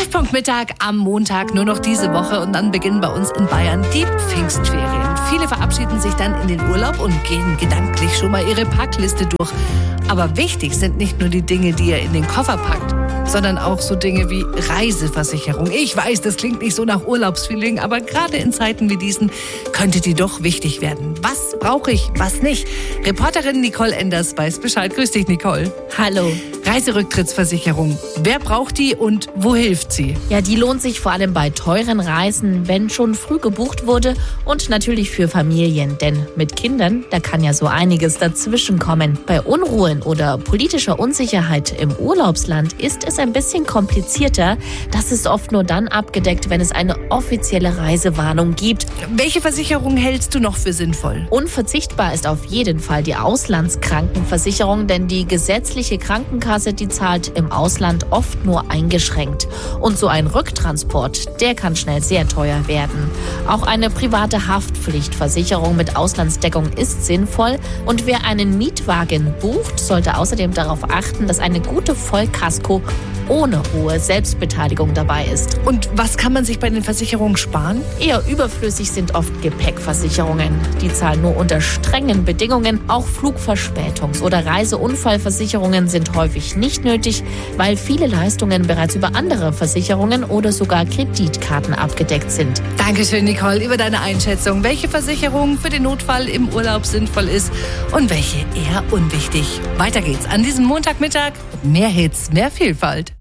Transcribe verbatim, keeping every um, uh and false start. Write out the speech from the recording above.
Treffpunkt-Mittag am Montag, nur noch diese Woche, und dann beginnen bei uns in Bayern die Pfingstferien. Viele verabschieden sich dann in den Urlaub und gehen gedanklich schon mal ihre Packliste durch. Aber wichtig sind nicht nur die Dinge, die ihr in den Koffer packt, sondern auch so Dinge wie Reiseversicherung. Ich weiß, das klingt nicht so nach Urlaubsfeeling, aber gerade in Zeiten wie diesen könnte die doch wichtig werden. Was brauche ich, was nicht? Reporterin Nicole Enders weiß Bescheid. Grüß dich, Nicole. Hallo. Reiserücktrittsversicherung. Wer braucht die und wo hilft sie? Ja, die lohnt sich vor allem bei teuren Reisen, wenn schon früh gebucht wurde, und natürlich für Familien. Denn mit Kindern, da kann ja so einiges dazwischen kommen. Bei Unruhen oder politischer Unsicherheit im Urlaubsland ist es ein bisschen komplizierter. Das ist oft nur dann abgedeckt, wenn es eine offizielle Reisewarnung gibt. Welche Versicherung hältst du noch für sinnvoll? Unverzichtbar ist auf jeden Fall die Auslandskrankenversicherung, denn die gesetzliche Krankenkasse, die zahlt im Ausland oft nur eingeschränkt. Und so ein Rücktransport, der kann schnell sehr teuer werden. Auch eine private Haftpflichtversicherung mit Auslandsdeckung ist sinnvoll. Und wer einen Mietwagen bucht, sollte außerdem darauf achten, dass eine gute Vollkasko ohne hohe Selbstbeteiligung dabei ist. Und was kann man sich bei den Versicherungen sparen? Eher überflüssig sind oft Gepäckversicherungen. Die zahlen nur unter strengen Bedingungen. Auch Flugverspätungs- oder Reiseunfallversicherungen sind häufig nicht nötig, weil viele Leistungen bereits über andere Versicherungen oder sogar Kreditkarten abgedeckt sind. Dankeschön, Nicole, über deine Einschätzung, welche Versicherung für den Notfall im Urlaub sinnvoll ist und welche eher unwichtig. Weiter geht's an diesem Montagmittag. Mehr Hits, mehr Vielfalt.